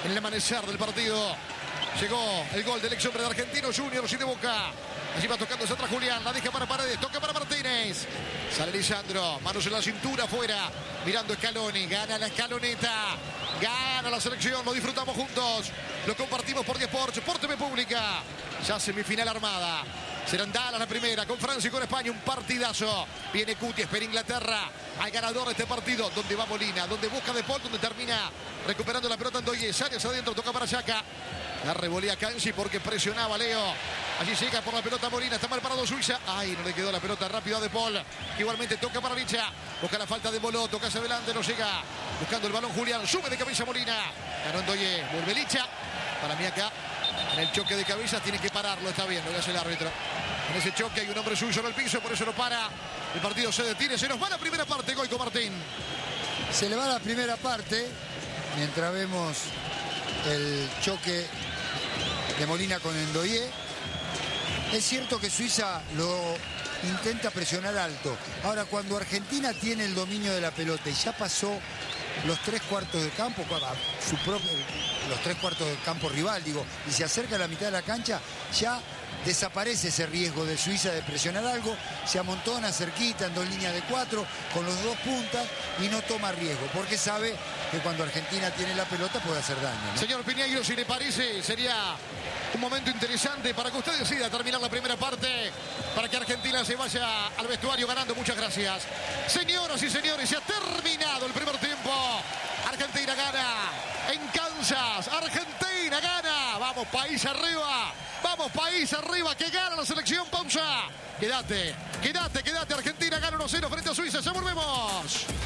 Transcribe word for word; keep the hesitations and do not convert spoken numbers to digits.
en el amanecer del partido. Llegó el gol del ex hombre de Argentino Juniors y de Boca. Allí va tocando atrás Julián, la deja para Paredes, toca para Martínez. Sale Lisandro, manos en la cintura, afuera. Mirando Scaloni, gana la escaloneta. Gana la selección, lo disfrutamos juntos. Lo compartimos por Disports, por T V Pública. Ya semifinal armada. Serán Dallas la primera, con Francia y con España, un partidazo. Viene Cuti, espera Inglaterra. Al ganador de este partido, donde va Molina, donde busca De Paul, donde termina recuperando la pelota Ndoye. Sale hacia adentro, toca para Xhaka. La revolea Kanji porque presionaba Leo. Allí llega por la pelota Molina, está mal parado Suiza. Ay, no le quedó la pelota rápido a De Paul. Igualmente toca para Licha. Busca la falta de Boló, toca hacia adelante, no llega. Buscando el balón Julián, sube de cabeza Molina. Ganó Ndoye, vuelve Licha. Para mí acá, en el choque de cabezas, tiene que pararlo, está bien, lo que hace el árbitro. En ese choque hay un hombre suyo en el piso, por eso lo para. El partido se detiene, se nos va la primera parte, Goico Martín. Se le va la primera parte, mientras vemos el choque de Molina con Ndoye. Es cierto que Suiza lo intenta presionar alto. Ahora, cuando Argentina tiene el dominio de la pelota y ya pasó los tres cuartos de campo, su propio, los tres cuartos del campo rival, digo, y se acerca a la mitad de la cancha, ya desaparece ese riesgo de Suiza de presionar algo, se amontona cerquita en dos líneas de cuatro, con los dos puntas, y no toma riesgo, porque sabe que cuando Argentina tiene la pelota puede hacer daño, ¿no? Señor Piñeiro, si le parece, sería un momento interesante para que usted decida terminar la primera parte, para que Argentina se vaya al vestuario ganando. Muchas gracias. Señoras y señores, se ha terminado el primer tiempo. Argentina gana en Kansas. Argentina gana. Vamos, país arriba. Vamos, país arriba, que gana la selección. Pausa. Quédate, quédate, quédate. Argentina gana uno cero frente a Suiza. Ya volvemos.